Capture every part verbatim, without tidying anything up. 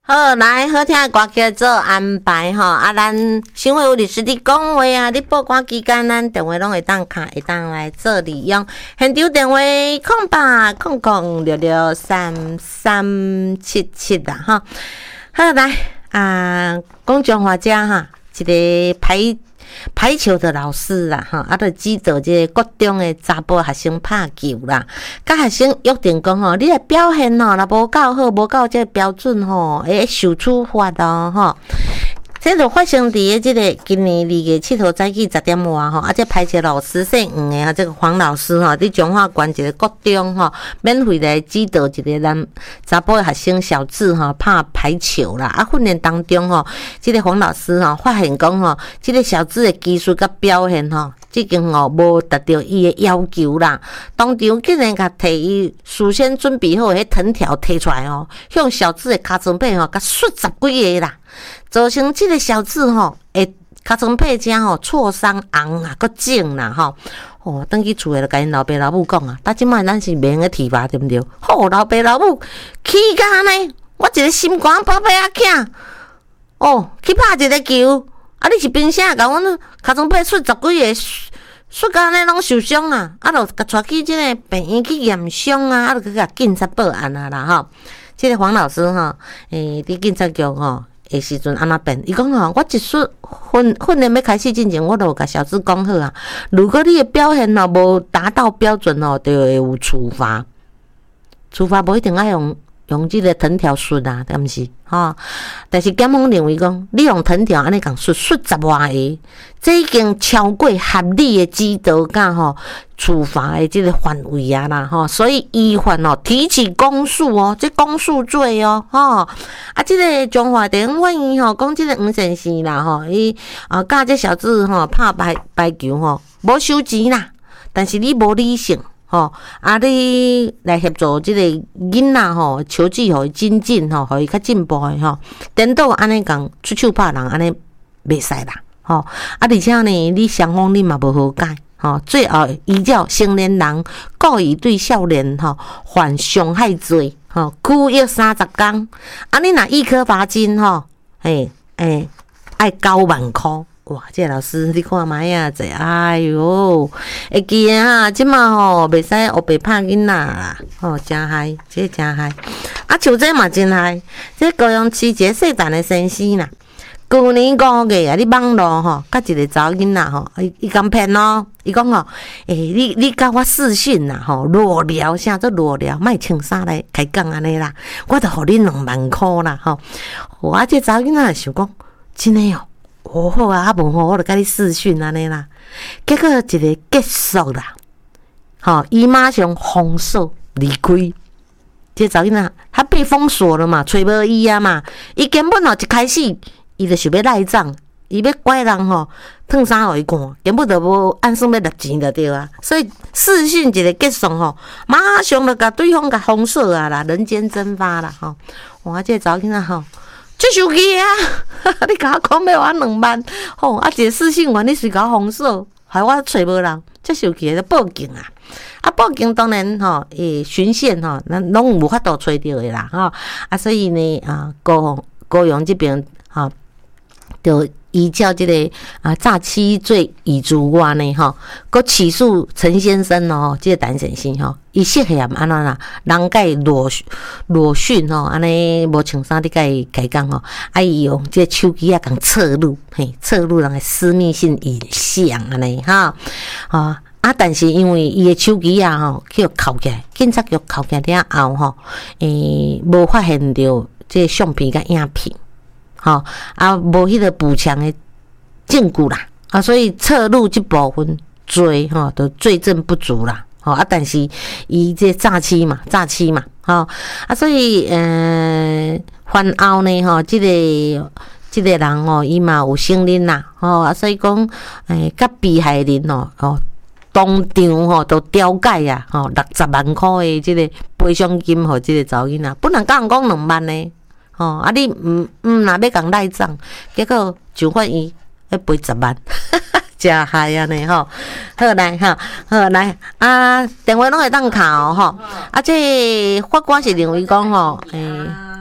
好，来好听的歌曲做安排吼，啊，咱新会有律师伫讲话啊，你报歌期间，咱电话拢会当卡，会当来做利用。现场电话空八空空六六三三七七啦，哈。好，来啊，讲中华家哈，一个排排球的老师啦，哈，啊，著指导这个国中的查甫学生拍球啦，甲学生约定讲吼，你的表现吼，若无够好，无够这个标准吼，会受处罚哦，吼。这就发生伫即个今年二月七号早起十点外吼，啊，这排球老师姓黄的啊，这个黄老师吼，伫彰化县一个国中吼，免费来指导一个男查甫学生小智吼拍排球啦。啊，训练当中吼，即、这个黄老师吼发现讲吼，即、这个小智的技术甲表现吼，即经吼无达到伊的要求啦。当场竟然甲摕伊事先准备好的藤条摕出来吼，向小智的尻川背吼甲摔十几个啦。造成这个小智吼，会尻川背正吼挫伤红啊，搁肿啦吼。哦，等去厝诶，就甲因老爸老母讲啊，但即摆咱是袂用个体罚，对毋对？好，老爸老母气甲安尼，我一个心肝宝贝仔囝，哦，去拍一个球，啊，你是凭啥甲阮尻川背摔十几个，摔甲安尼拢受伤啊？啊，就甲带去即个病院去验伤啊，啊，就去甲警察报案啊啦吼。即、这个黄老师吼，诶、欸，伫警察局吼。诶时阵安那变？伊讲吼，我一训训训练要开始之前，我就甲小智讲好啊。如果你的表现吼无达到标准吼，就会有处罚。处罚无一定爱用用即个藤条摔啊，对毋是？吼，但是检方认为讲，你用藤条安尼共摔摔十外个，这已经超过合理的指导甲吼处罚的即个范围啊啦，吼，所以依法吼提起公诉哦，这公诉罪哦，吼啊，即、这个中华地方法院吼讲，即个黄先生啦，吼，伊啊教这小子吼拍排排球吼，无收钱啦，但是你无理性。吼，啊！你来协助即个囡仔吼，求技互伊精进吼，互伊较进步诶吼。颠倒安尼讲出手拍人安尼袂使啦，吼！啊，而且呢，你双方你嘛无好解，吼。最后依照成年人故意对少年吼犯伤害罪，吼，拘役三十天。啊，你若一颗罚金吼，嘿，诶，爱九万箍。哇！这个老师你看卖啊，这哎哟，会记啊！即马吼袂使黑白拍囡仔啦，吼真害，这真害。啊，像这嘛真害，这高雄市一个细陈的先生啦，去年五月啊，你网络吼，甲一个查某囡仔吼，伊伊讲骗咯，伊讲吼，诶、欸，你你甲我视讯啦，吼，裸聊啥做裸聊，莫穿衫来开讲安尼啦，我著互你两万箍啦，吼。我这查某囡仔想讲，真诶哦。哦好啊，啊无好，我就甲你视讯安尼啦。结果一个结束啦，吼，伊马上封锁离开。这查某囡仔他被封锁了嘛，找无伊啊嘛。伊根本吼一开始，伊就想要赖账，伊要怪人吼，脱衫互伊看，根本就无按算要拿钱就对啊。所以视讯一个结束吼，马上就甲对方甲封锁啊啦，人间蒸发啦吼。哇，这查某囡仔吼。最生气啊！你甲我讲要我两万，吼啊！一个私信员你是甲我封锁，害我找无人，最生气就报警啊！啊，报警当然吼，诶，循线吼，咱拢无法度找到的啦，吼啊！所以呢，啊，高高雄这边吼，就依照这个啊诈欺罪以除外呢，吼，佮起诉陈先生哦，这个陈先生吼。伊涉嫌安怎啦？人甲伊裸裸训吼，安尼无穿衫，你甲伊开讲吼，啊伊用这手机啊，共侧录，嘿，侧录人诶私密性影像安尼哈，啊啊！但是因为伊诶手机啊吼，去扣起来，警察局扣起来了后吼，诶，无发现着这相片甲影片，吼啊，无迄个补强诶证据啦，啊，所以侧录这部分罪吼，都罪证不足啦。吼啊，但是伊这诈欺嘛，诈欺嘛，吼啊，所以呃，犯后呢，吼，即、这个即、这个人吼，伊嘛有承认啦，吼啊，所以讲，诶，甲被害人哦，哦，当场吼都调解啊，吼六十万块的即个赔偿金，互即个查某囡仔，本来甲人讲两万呢，吼啊，你毋毋若要共赖账，结果就法院要赔十万。真害啊呢吼，好来哈，好来啊，电话拢会当敲吼，啊，这法官是认为讲吼，诶，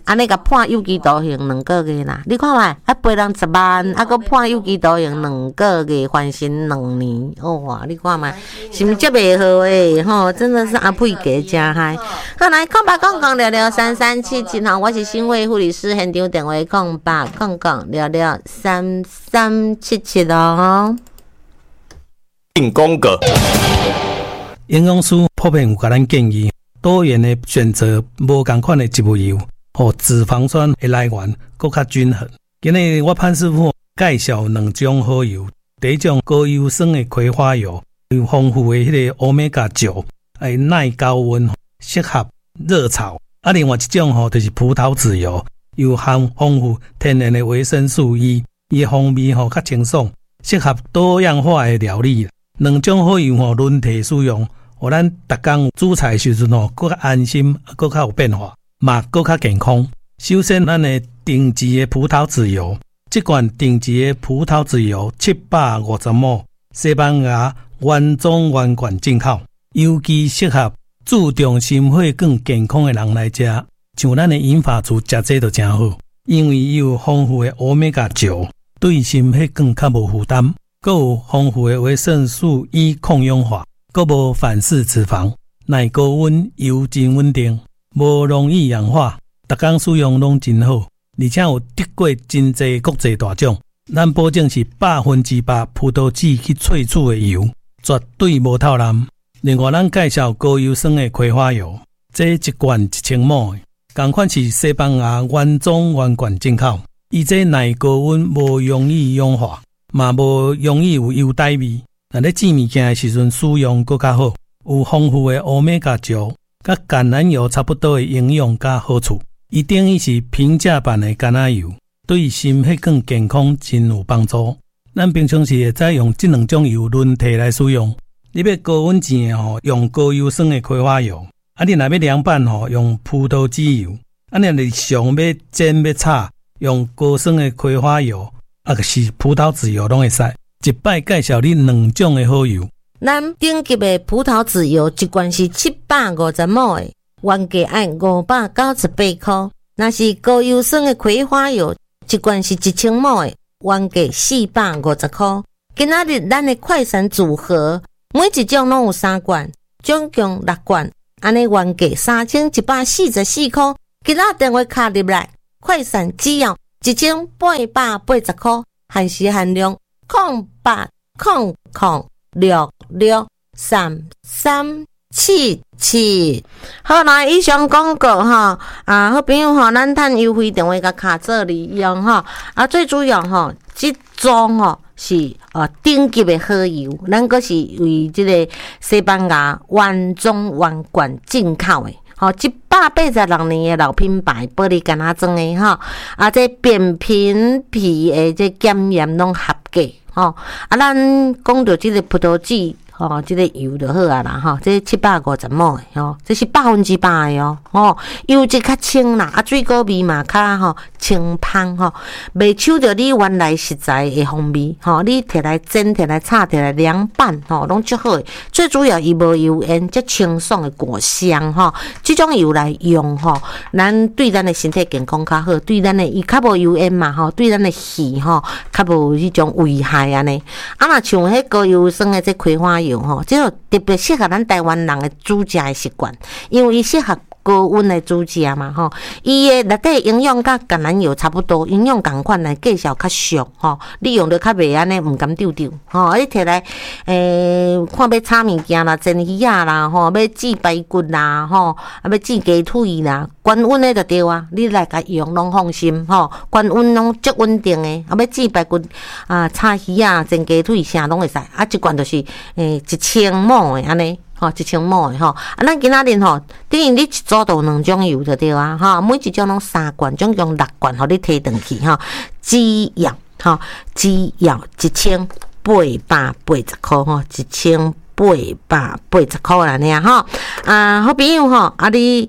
安尼甲判有期徒刑两个月啦。你看觅，啊赔人十万，啊搁判有期徒刑两个月，缓刑两年。哦哇，你看觅，是毋是足袂好诶？吼，真的是阿佩给真嗨。好来，空八空空聊聊三三七七吼，我是新卫护理师，现场电话空八空空聊聊三三七七哦。 进攻个。 营养师普遍有甲咱建议，多元的选择无同款的植物油，互脂肪酸的来源更较均衡。今日我潘师傅介绍两种好油，第一种高油酸的葵花油，有丰富的迄个欧米伽九，哎耐高温，适合热炒。啊，另外一种吼就是葡萄籽油，有含丰富天然的维生素 E， 伊的风味吼较清爽，适合多样化的料理。两种好油吼轮替使用。互咱逐工煮菜时阵吼，更较安心，更较有变化，嘛更较健康。首先，咱的定制的葡萄籽油，这罐定制的葡萄籽油七百五十毫升，西班牙原装原罐进口，尤其适合注重心血管健康的人来食。像咱的银发族食这就真好，因为伊有丰富的欧米伽九，对心血管较无负担，更有丰富的维生素 E 抗氧化。阁无反式脂肪，耐高温，油真稳定，无容易氧化，逐工使用拢真好，而且有得过真侪国际大奖。咱保证是百分之百葡萄籽去萃取的油，绝对无透蓝。另外，咱介绍高油酸的葵花油，这一罐一千毫升，同款是西班牙原装原罐进口，伊这耐高温，无容易氧化，嘛无容易有油带味。那咧煮物件的时阵使用更较好，有丰富的欧米伽九，甲橄榄油差不多的营养甲好处。伊等于是平价版的橄榄油，对心血管健康真有帮助。咱平常时会使用这两种油轮替来使用。你要高温钱的吼，用高油酸的葵花油；啊，你若要凉拌吼，用葡萄籽油；啊，你日常要煎要炒，用高酸的葵花油，啊，就是葡萄籽油拢会使。一摆介绍你两种的好油， 咱顶级的葡萄籽油一罐是七百五十毫升的，原价按五百九十八块。那是高油酸的葵花油，一罐是一千毫升的，原价四百五十块。今仔日咱的快闪组合，每一种拢有三罐，总共六罐，安尼原价三千一百四十四块。今仔电话卡入来，快闪只要一千八百八十块，限时限量。空八空空六六三三七七，好啦，以上广告哈啊，好朋友哈，咱趁优惠电话甲卡做利用哈啊，最主要哈，这种吼是呃顶级的好油，咱个是为这个西班牙原装原罐进口的。吼，一百八十六年的老品牌，玻璃干那装的哈，啊，这扁平皮的这检验拢合格吼，啊，咱讲到这个葡萄籽。哦，这个油就好啊啦，吼，这七百五十毫升吼，这是百分之百的哦，吼，油质较清啦，啊，水果味嘛较吼清芳吼，袂抢着你原来实在的风味，吼，你摕来煎、摕来炒、摕来凉拌，吼，拢足好的。最主要伊无油烟，足清爽的果香，吼，这种油来用，吼，咱对咱的身体健康较好，对咱的伊较无油烟嘛，吼，对咱的肺吼较无迄种危害安尼。啊，若像迄高油酸的这葵花油。吼，这个特别适合咱台湾人的煮食的习惯，因为伊适合高温的煮食嘛，吼，伊的内底营养甲橄榄油差不多，营养共款来介绍较俗，吼，你用着较袂安尼，毋甘丢丢，吼，你摕来诶，看要炒物件啦，煎鱼仔啦，吼，要煮排骨啦，吼，啊要煮鸡腿啦，高温的就对啊，你来甲用拢放心，吼，高温拢足稳定的，啊要煮排骨啊，炒鱼仔、煎鸡腿啥拢会使，啊一罐就是诶一千毫的安尼。吼，一千毫的吼，啊，咱今仔日吼，等于你一组都有两种油就对啊，哈，每一种拢三罐，总共六罐，互你摕转去吼，只要吼，只要一千八百八十块吼，一千八百八十块啦，尔吼，啊，好朋友吼，啊你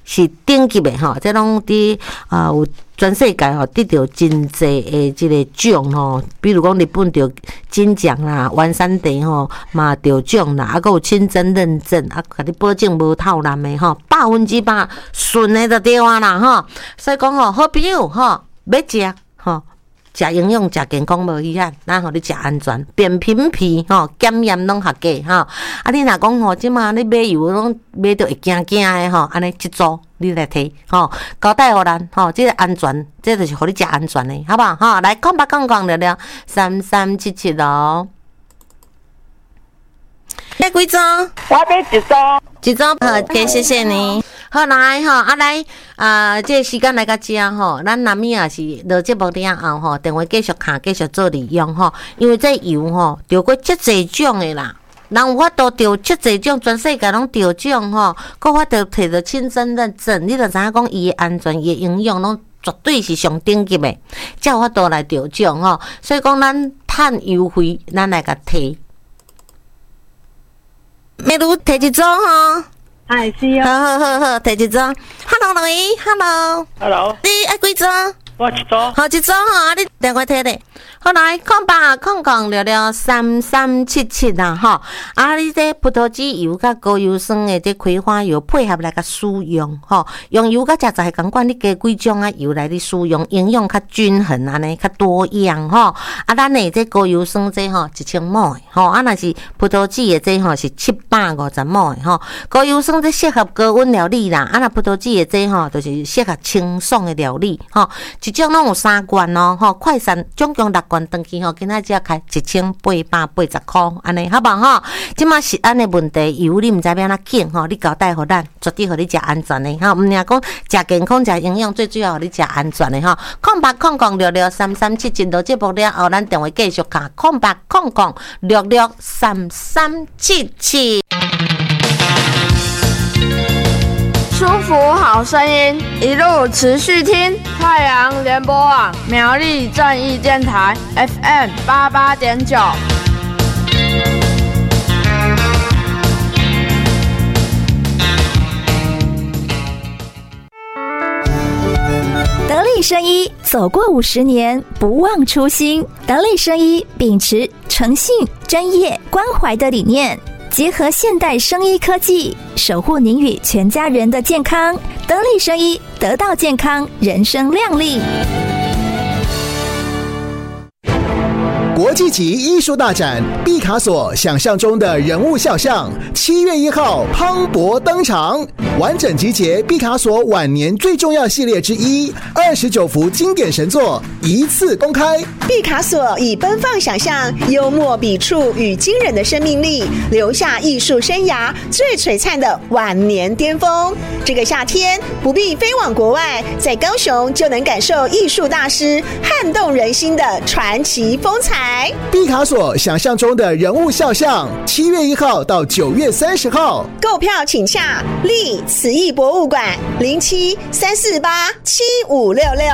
是顶级的吼，这拢伫啊有全世界吼得到真济的即个奖吼，比如讲日本得金奖啦，湾山地吼嘛得奖啦，啊个有清真认证，啊甲你保证无透蓝的吼，百分之百顺的就对啊啦吼。所以讲吼，好朋友吼要食吼。食营养、食健康无遗憾，咱互你食安全，扁平皮吼、检验拢合格吼。啊，你若讲吼，即马你买油拢买到会惊惊的吼，安尼一组你来摕吼，交代互咱吼，即个安全，这就是互你食安全的，好不好？吼，来空白空空聊聊三三七七咯。买几组？ 我买一组。 一组好，给谢谢你。好来吼，啊来啊，这个时间来到这吼，咱南面也是落节目了后吼，电话继续卡，继续做利用吼，因为这油吼得过遮济奖的啦，人有法度得遮济奖，全世界拢得奖吼，搁法度摕到清真认证，你就知影讲伊的安全、伊的营养拢绝对是上顶级的，才有法度来得奖吼，所以讲咱趁优惠，咱来甲摕。美如摕一组吼。 哎，是啊。 好好好好，摕一组。Hello， 罗伊 ，Hello。 Hello。 你爱几组？ 我一组。 好一组吼，啊，你电话摕咧。好来，空八空空聊聊三三七七啦吼。啊，你这葡萄籽油甲高油酸的这葵花油配合来甲使用吼，用油甲食材共款，你加几种啊油来你使用，营养较均衡安尼，较多样吼。啊，咱的这高油酸这吼一千毫升吼，啊，若是葡萄籽的这吼是七百五十毫升吼。高油酸这适合高温料理啦，啊，若葡萄籽的这吼就是适合清爽的料理吼。一种拢有三罐哦吼，快散总共六罐登去吼，今仔只开一千八百八十块，安尼好不好吼？即马食安的问题，油你毋知要安怎拣吼，你交代互咱，绝对互你食安全的吼。毋听讲食健康、食营养，最主要互你食安全的吼。空八空空六六三三七七，到节目了后，咱电话继续卡空八空空六六三三七七。 舒服好声音，一路持续听太阳联播网苗栗正义电台 F M 八八点九。 得力生医走过五十年，不忘初心。得力生医秉持诚信、专业、关怀的理念。结合现代生医科技，守护您与全家人的健康。得力生医，得到健康，人生亮丽。 国际级艺术大展毕卡索想象中的人物肖像，七月一号磅礴登场，完整集结毕卡索晚年最重要系列之一，二十九幅经典神作一次公开。 毕卡索以奔放想象、幽默笔触与惊人的生命力，留下艺术生涯最璀璨的晚年巅峰。这个夏天不必飞往国外，在高雄就能感受艺术大师撼动人心的传奇风采。 毕卡索想象中的人物肖像，七月一号到九月三十号， 购票请洽立慈艺博物馆零七三四八七五六六。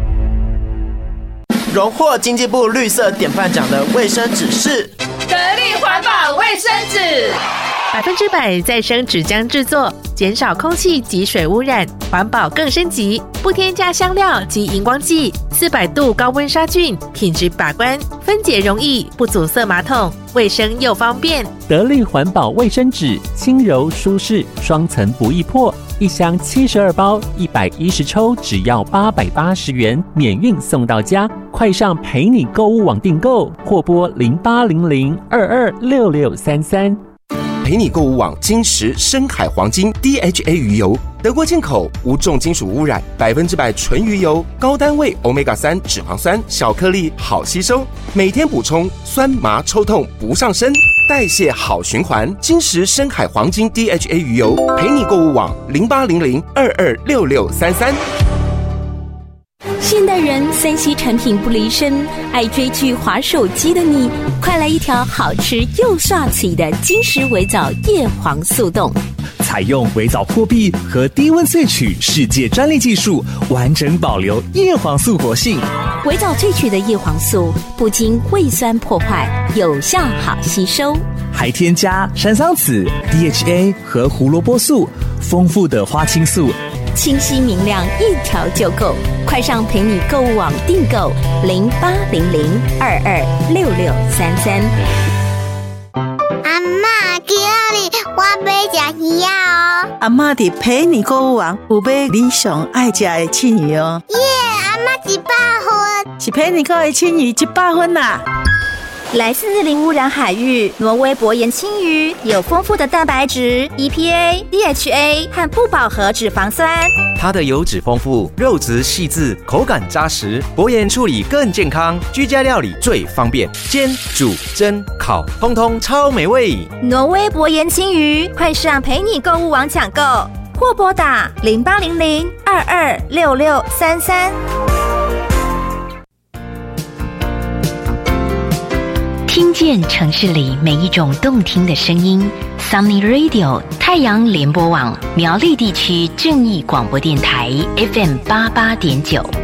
荣获经济部绿色典范奖的卫生纸是得力环保卫生纸，百分之百再生纸浆制作，减少空气及水污染，环保更升级，不添加香料及荧光剂，四百度高温杀菌，品质把关，分解容易，不阻塞马桶，卫生又方便。 得力环保卫生纸，轻柔舒适，双层不易破，一箱七十二包，一百一十抽，只要八百八十元，免运送到家。快上陪你购物网订购，或拨零八零零二二六六三三。 陪你购物网金石深海黄金 D H A 鱼油，德国进口，无重金属污染，百分之百纯鱼油，高单位 欧米伽三 脂肪酸，小颗粒好吸收，每天补充，酸麻抽痛不上身，代谢好循环。金石深海黄金 D H A 鱼油，陪你购物网零八零零二二六六三三。 现代人三 C 产品不离身，爱追剧滑手机的你，快来一条好吃又刷嘴的金石微藻叶黄素冻。 采用微藻破壁和低温萃取世界专利技术，完整保留叶黄素活性。 微藻萃取的叶黄素不经胃酸破坏，有效好吸收， 还添加山桑子、D H A 和胡萝卜素，丰富的花青素清晰明亮，一条就够。快上陪你购物网订购零八零零二二六六三三。 阿嬷，今日我要吃鱼啊！ 阿嬷伫陪你购物网有买你上爱吃的青鱼哦。 耶，阿嬷一百分， 是陪你购的青鱼一百分啦。 来自零污染海域，挪威薄盐青鱼有丰富的蛋白质、E P A、D H A 和不饱和脂肪酸。 它的油脂丰富，肉质细致，口感扎实，薄盐处理更健康，居家料理最方便，煎、煮、蒸、烤，通通超美味。 挪威薄盐青鱼，快上陪你购物网抢购，或拨打零八零零二二六六三三。 听见城市里每一种动听的声音 Sunny Radio 太阳联播网苗栗地区正义广播电台 F M 八八点九。